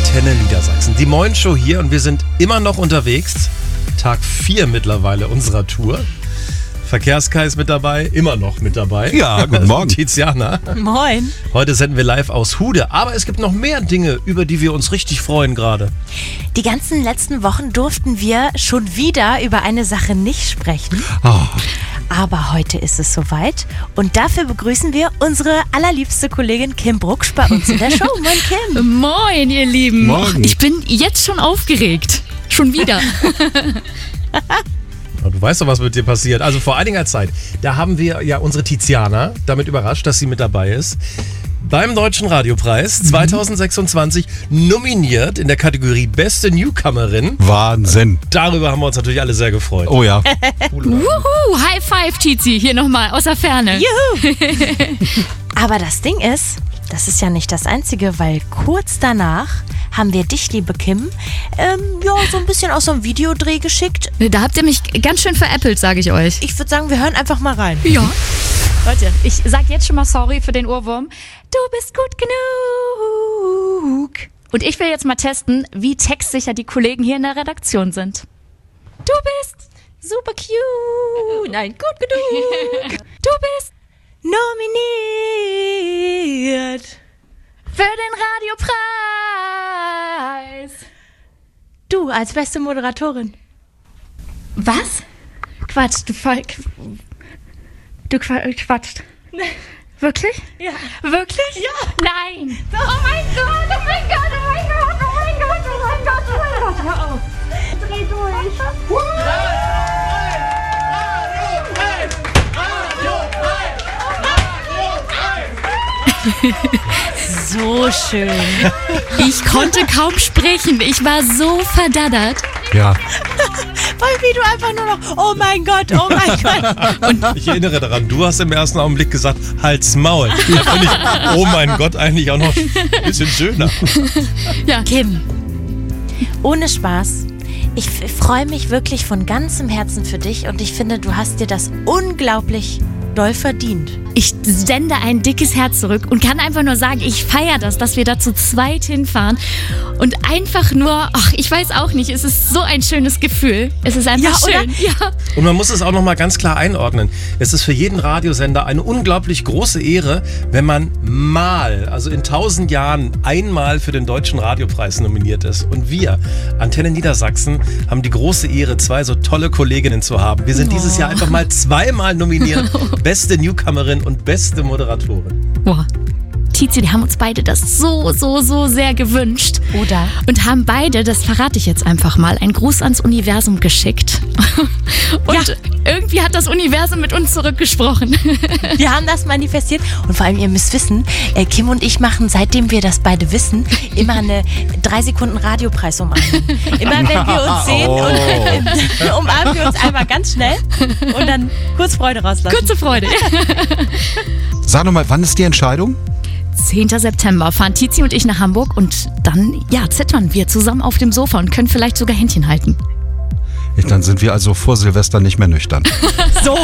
Antenne Niedersachsen. Die Moin-Show hier und wir sind immer noch unterwegs. Tag 4 mittlerweile unserer Tour. Verkehrskai ist mit dabei, immer noch mit dabei. Ja, guten Morgen. Tiziana. Moin. Heute senden wir live aus Hude, aber es gibt noch mehr Dinge, über die wir uns richtig freuen gerade. Die ganzen letzten Wochen durften wir schon wieder über eine Sache nicht sprechen. Oh. Aber heute ist es soweit und dafür begrüßen wir unsere allerliebste Kollegin Kim Brucksch bei uns in der Show. Moin Kim. Moin ihr Lieben. Morgen. Ich bin jetzt schon aufgeregt. Schon wieder. Du weißt doch, was mit dir passiert. Also vor einiger Zeit, da haben wir ja unsere Tiziana damit überrascht, dass sie mit dabei ist. Beim Deutschen Radiopreis 2026 nominiert in der Kategorie Beste Newcomerin. Wahnsinn. Darüber haben wir uns natürlich alle sehr gefreut. Oh ja. Wuhu, High Five, Tizi. Hier nochmal aus der Ferne. Juhu. Aber das Ding ist, das ist ja nicht das Einzige, weil kurz danach haben wir dich, liebe Kim, so ein bisschen aus so einem Videodreh geschickt. Da habt ihr mich ganz schön veräppelt, sage ich euch. Ich würde sagen, wir hören einfach mal rein. Ja. Leute, ich sag jetzt schon mal sorry für den Ohrwurm. Du bist gut genug. Und ich will jetzt mal testen, wie textsicher die Kollegen hier in der Redaktion sind. Du bist Super cute. Nein, gut genug. Du bist Nominiert. für den Radiopreis. Du als beste Moderatorin. Was? Quatsch, du quatscht. Wirklich? Ja. Wirklich? Ja. Nein. Oh mein Gott, oh mein Gott, oh mein Gott, oh mein Gott, oh mein Gott, oh mein Gott. Hör auf. Dreh durch. So schön. Ich konnte kaum sprechen. Ich war so verdaddert. Ja. Weil wie du einfach nur noch, oh mein Gott, oh mein Gott. Ich erinnere daran, du hast im ersten Augenblick gesagt, halt's Maul. Da finde ich, oh mein Gott, eigentlich auch noch ein bisschen schöner. Ja. Kim, ohne Spaß, ich freue mich wirklich von ganzem Herzen für dich und ich finde, du hast dir das unglaublich doll verdient. Ich sende ein dickes Herz zurück und kann einfach nur sagen, ich feiere das, dass wir da zu zweit hinfahren und einfach nur, ach, ich weiß auch nicht, es ist so ein schönes Gefühl. Es ist einfach Ja, schön. Ja. Und man muss es auch nochmal ganz klar einordnen. Es ist für jeden Radiosender eine unglaublich große Ehre, wenn man also in 1000 Jahren einmal für den Deutschen Radiopreis nominiert ist. Und wir, Antenne Niedersachsen, haben die große Ehre, 2 so tolle Kolleginnen zu haben. Wir sind dieses Jahr einfach mal 2-mal nominiert. Beste Newcomerin und beste Moderatorin. Boah. Tizi, die haben uns beide das so sehr gewünscht. Oder? Und haben beide, das verrate ich jetzt einfach mal, einen Gruß ans Universum geschickt. Und irgendwie hat das Universum mit uns zurückgesprochen. Wir haben das manifestiert und vor allem, ihr müsst wissen, Kim und ich machen, seitdem wir das beide wissen, immer eine 3 Sekunden Radiopreis umarmen. Immer wenn wir uns sehen, und umarmen wir uns einmal ganz schnell und dann kurz Freude rauslassen. Kurze Freude. Sag nochmal, wann ist die Entscheidung? 10. September fahren Tizi und ich nach Hamburg und dann, zittern wir zusammen auf dem Sofa und können vielleicht sogar Händchen halten. Dann sind wir also vor Silvester nicht mehr nüchtern. So.